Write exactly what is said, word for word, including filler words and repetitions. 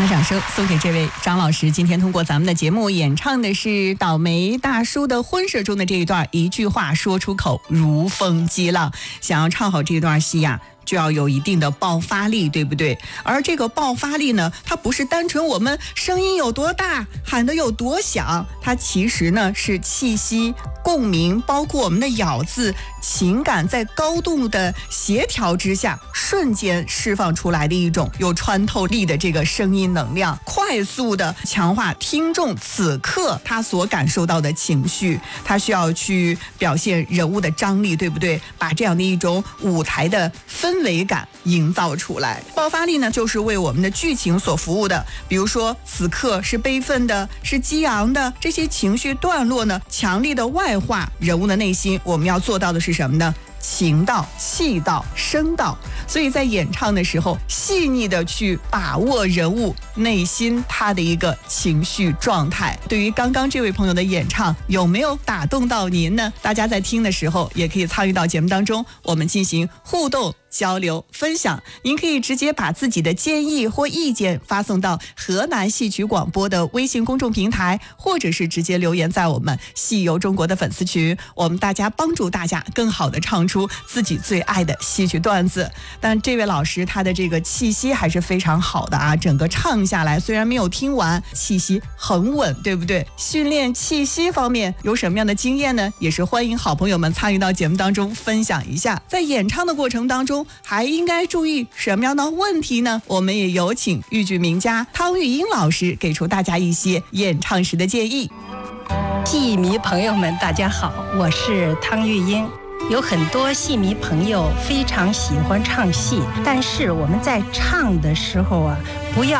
把掌声送给这位张老师，今天通过咱们的节目演唱的是倒霉大叔的婚事中的这一段，一句话说出口如风激浪。想要唱好这段戏呀、啊就要有一定的爆发力，对不对？而这个爆发力呢，它不是单纯我们声音有多大，喊得有多响，它其实呢是气息、共鸣，包括我们的咬字、情感在高度的协调之下，瞬间释放出来的一种有穿透力的这个声音能量，快速的强化听众此刻他所感受到的情绪，他需要去表现人物的张力，对不对？把这样的一种舞台的氛围感营造出来。爆发力呢，就是为我们的剧情所服务的。比如说，此刻是悲愤的，是激昂的，这些情绪段落呢，强力的外化人物的内心。我们要做到的是什么呢？情到、气到、声到，所以在演唱的时候，细腻的去把握人物内心他的一个情绪状态。对于刚刚这位朋友的演唱，有没有打动到您呢？大家在听的时候，也可以参与到节目当中，我们进行互动、交流、分享。您可以直接把自己的建议或意见发送到河南戏曲广播的微信公众平台，或者是直接留言在我们戏游中国的粉丝群，我们大家帮助大家更好的唱出自己最爱的戏曲段子。但这位老师他的这个气息还是非常好的啊，整个唱下来虽然没有听完，气息很稳，对不对？训练气息方面有什么样的经验呢？也是欢迎好朋友们参与到节目当中分享一下。在演唱的过程当中还应该注意什么样的问题呢？我们也有请豫剧名家汤玉英老师给出大家一些演唱时的建议。 戏迷朋友们大家好，我是汤玉英。有很多戏迷朋友非常喜欢唱戏，但是我们在唱的时候啊，不要